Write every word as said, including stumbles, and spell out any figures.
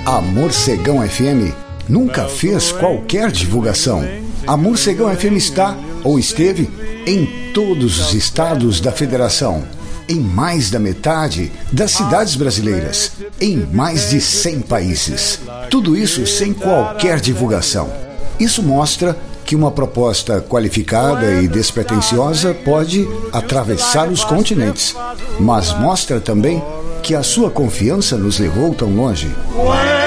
A Morcegão F M nunca fez qualquer divulgação. A Morcegão F M está, ou esteve, em todos os estados da federação, em mais da metade das cidades brasileiras, em mais de cem países. Tudo isso sem qualquer divulgação. Isso mostra que uma proposta qualificada e despretensiosa pode atravessar os continentes, mas mostra também que a sua confiança nos levou tão longe.